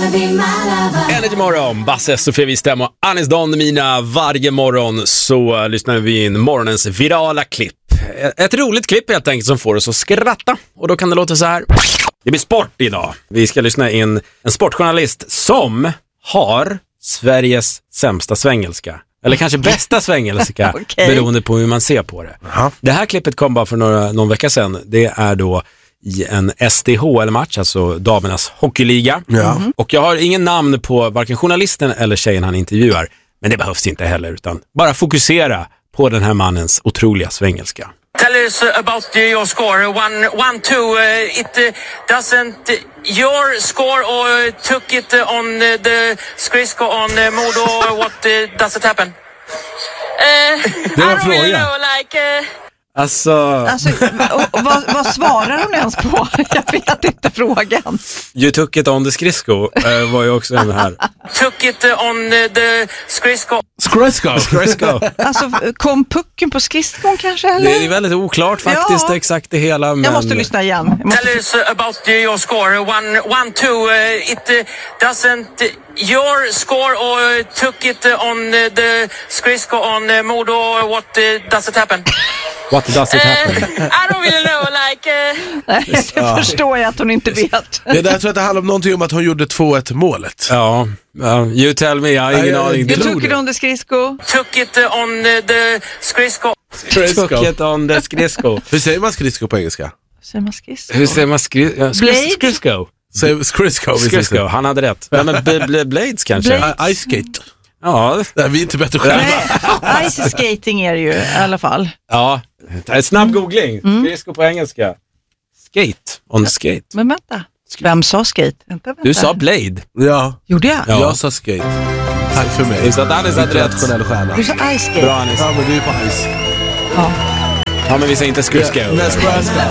Energy morgon, Basse, Sofia Wistam och Anis Don Mina. Varje morgon så lyssnar vi in morgonens virala klipp. Ett roligt klipp helt enkelt som får oss att skratta. Och då kan det låta så här. Det blir sport idag. Vi ska lyssna in en sportjournalist som har Sveriges sämsta svengelska. Eller kanske bästa svengelska, okay. Beroende på hur man ser på det. Det här klippet kom bara för någon vecka sedan. Det är då i en SDHL-match, alltså damernas hockeyliga. Och jag har ingen namn på varken journalisten eller tjejen han intervjuar. Men det behövs inte heller, utan bara fokusera på den här mannens otroliga svengelska. Tell us about your score. 1-2. It doesn't. Your score or took it on the skridsko on Modo. What does it happen? Det var frågan. Alltså vad svarar hon ens på? Jag vet inte frågan. You took it on the skridsko var ju också den här. Took it on the skridsko. Skridsko. Alltså kom pucken på skridskon kanske? Eller? Det är väldigt oklart faktiskt exakt det hela. Men... Jag måste lyssna igen. Tell us about your score. 1-2. It doesn't. Your score or took it on the skridsko on Modo. What does it happen? What does it happen? I don't really know, Nej, det förstår jag att hon inte vet. Det där tror jag att det handlar om någonting om att hon gjorde 2-1 målet. Ja, you tell me, jag har ingen aning. Du tog it on the skridsko. Took it on the skridsko. Took it on the skridsko. Hur säger man skridsko på engelska? Hur säger man skridsko? Skridsko. Han hade rätt. Ja, men blades kanske. Ice skate. Ja, vi är inte bättre själva. Ice skating är det ju i alla fall. Ja, snabb googling. Skridsko på engelska. Skate, on the skate. Men vänta, vem sa skate? Vänta. Du sa blade. Ja. Gjorde jag? Ja. Jag sa skate. Tack för mig. Så att Anis hade rätt. Du sa ice skate. Bra, Anis. Ja, men du är på ice. Ja. Ja, men vi säger inte skridsko.